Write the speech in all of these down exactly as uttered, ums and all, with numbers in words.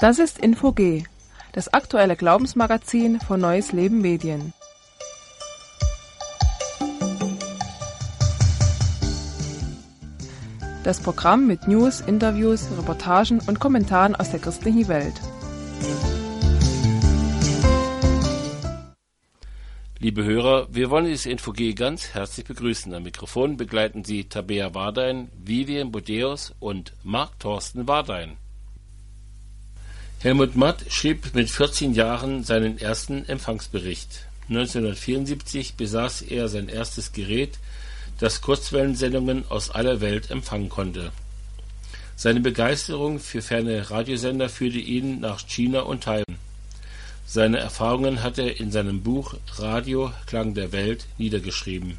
Das ist Info G, das aktuelle Glaubensmagazin von Neues Leben Medien. Das Programm mit News, Interviews, Reportagen und Kommentaren aus der christlichen Welt. Liebe Hörer, wir wollen dieses Info G ganz herzlich begrüßen. Am Mikrofon begleiten Sie Tabea Wardein, Vivian Bodeus und Marc Thorsten Wardein. Helmut Matt schrieb mit vierzehn Jahren seinen ersten Empfangsbericht. neunzehnhundertvierundsiebzig besaß er sein erstes Gerät, das Kurzwellensendungen aus aller Welt empfangen konnte. Seine Begeisterung für ferne Radiosender führte ihn nach China und Taiwan. Seine Erfahrungen hat er in seinem Buch Radio Klang der Welt niedergeschrieben.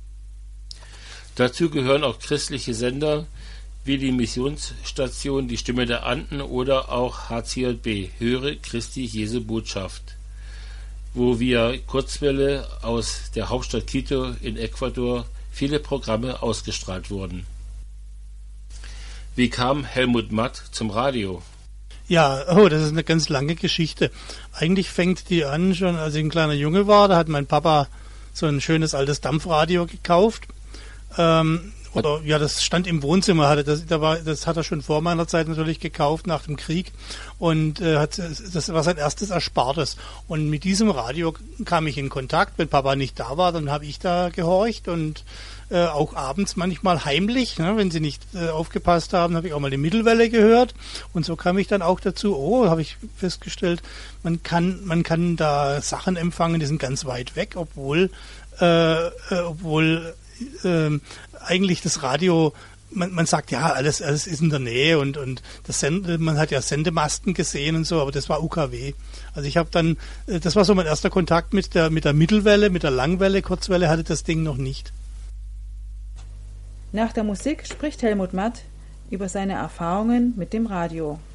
Dazu gehören auch christliche Sender wie die Missionsstation Die Stimme der Anden oder auch H C J B, Höre Christi Jesu Botschaft, wo via Kurzwelle aus der Hauptstadt Quito in Ecuador viele Programme ausgestrahlt wurden. Wie kam Helmut Matt zum Radio? Ja, oh, das ist eine ganz lange Geschichte. Eigentlich fängt die an, schon als ich ein kleiner Junge war, da hat mein Papa so ein schönes altes Dampfradio gekauft. Ähm, oder ja, das stand im Wohnzimmer, hatte das, da war, das hat er schon vor meiner Zeit natürlich gekauft, nach dem Krieg. Und äh, hat, das war sein erstes Erspartes. Und mit diesem Radio kam ich in Kontakt. Wenn Papa nicht da war, dann habe ich da gehorcht und äh, auch abends manchmal heimlich, ne, wenn sie nicht äh, aufgepasst haben, habe ich auch mal die Mittelwelle gehört. Und so kam ich dann auch dazu, oh, habe ich festgestellt, man kann, man kann da Sachen empfangen, die sind ganz weit weg, obwohl, äh, äh, obwohl äh, eigentlich das Radio, man, man sagt ja, alles, alles ist in der Nähe und, und das Sende, man hat ja Sendemasten gesehen und so, aber das war U K W. Also ich habe dann, das war so mein erster Kontakt mit der, mit der Mittelwelle, mit der Langwelle, Kurzwelle hatte das Ding noch nicht. Nach der Musik spricht Helmut Matt über seine Erfahrungen mit dem Radio.